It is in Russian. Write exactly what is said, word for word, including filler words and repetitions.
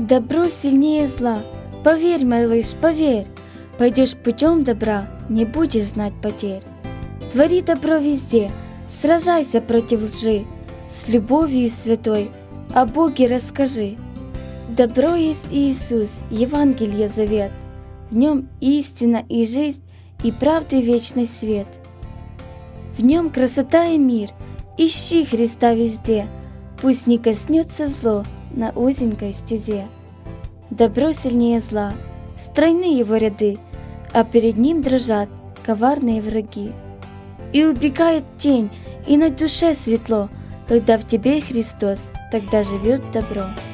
Добро сильнее зла. Поверь, малыш, поверь. Пойдешь путем добра, не будешь знать потерь. Твори добро везде, сражайся против лжи, с любовью святой о Боге расскажи. Добро есть Иисус, Евангелие завет, в нем истина и жизнь, и правды вечный свет. В нем красота и мир, ищи Христа везде, пусть не коснется зло на узенькой стезе. Добро сильнее зла, стройны его ряды, а перед ним дрожат коварные враги. И убегает тень, и на душе светло, когда в тебе Христос, тогда живет добро.